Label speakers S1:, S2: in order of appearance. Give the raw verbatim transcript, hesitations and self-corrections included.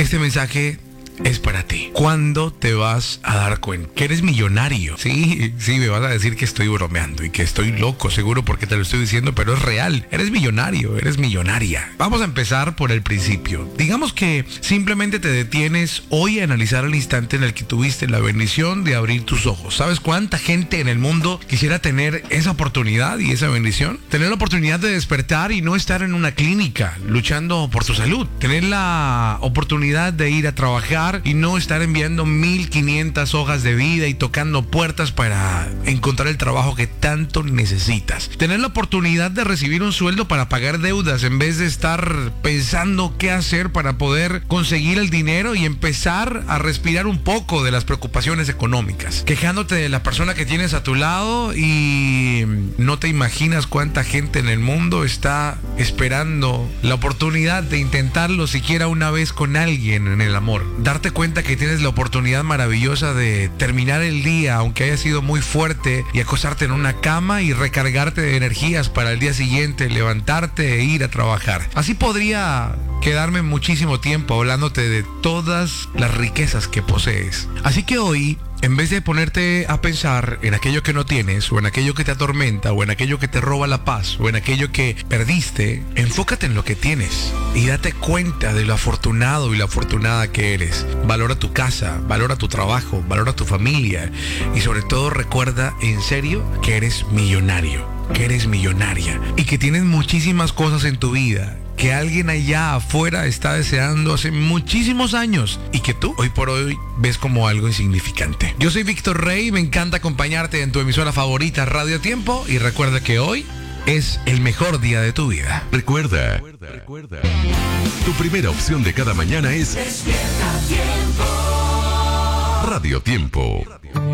S1: Este mensaje es para ti. ¿Cuándo te vas a dar cuenta que eres millonario? Sí, sí, me vas a decir que estoy bromeando y que estoy loco, seguro porque te lo estoy diciendo, pero es real. Eres millonario, eres millonaria. Vamos a empezar por el principio. Digamos que simplemente te detienes hoy a analizar el instante en el que tuviste la bendición de abrir tus ojos. ¿Sabes cuánta gente en el mundo quisiera tener esa oportunidad y esa bendición? Tener la oportunidad de despertar y no estar en una clínica luchando por tu salud. Tener la oportunidad de ir a trabajar y no estar enviando mil quinientas hojas de vida y tocando puertas para encontrar el trabajo que tanto necesitas. Tener la oportunidad de recibir un sueldo para pagar deudas en vez de estar pensando qué hacer para poder conseguir el dinero y empezar a respirar un poco de las preocupaciones económicas. Quejándote de la persona que tienes a tu lado y no te imaginas cuánta gente en el mundo está esperando la oportunidad de intentarlo siquiera una vez con alguien en el amor. Darte cuenta que tienes la oportunidad maravillosa de terminar el día, aunque haya sido muy fuerte, y acostarte en una cama y recargarte de energías para el día siguiente, levantarte e ir a trabajar. Así podría quedarme muchísimo tiempo hablándote de todas las riquezas que posees. Así que hoy, en vez de ponerte a pensar en aquello que no tienes, o en aquello que te atormenta, o en aquello que te roba la paz, o en aquello que perdiste, enfócate en lo que tienes y date cuenta de lo afortunado y la afortunada que eres. Valora tu casa, valora tu trabajo, valora tu familia y sobre todo recuerda en serio que eres millonario, que eres millonaria y que tienes muchísimas cosas en tu vida que alguien allá afuera está deseando hace muchísimos años y que tú hoy por hoy ves como algo insignificante. Yo soy Víctor Rey, me encanta acompañarte en tu emisora favorita Radio Tiempo y recuerda que hoy es el mejor día de tu vida.
S2: Recuerda, recuerda, recuerda. Tu primera opción de cada mañana es Despierta Tiempo. Radio Tiempo.